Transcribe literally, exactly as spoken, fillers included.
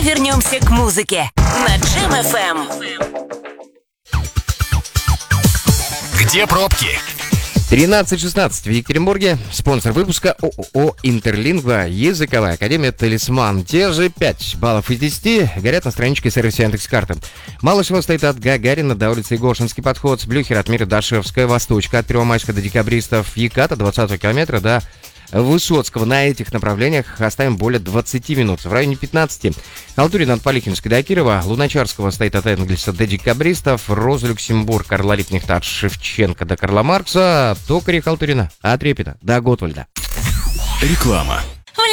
вернемся к музыке на Джем эф эм. Где пробки? тринадцать шестнадцать в Екатеринбурге. Спонсор выпуска ООО «Интерлингва», языковая академия «Талисман». Те же пять баллов из десяти горят на страничке сервиса Яндекс.Карты. Малышево стоит от Гагарина до улицы Егошинский подход, с Блюхера от Мира Дашевская, Восточка от Первомайска до Декабристов, Еката двадцатого километра до Высоцкого. На этих направлениях оставим более двадцати минут. В районе пятнадцати Халтурина от Полихинской до Акирова, Луначарского стоит от Энгельса до Декабристов, Роза Люксембург, Карла Липкнехта от Шевченко до Карла Маркса, Токаря Халтурина от Репина до Готвальда. Реклама.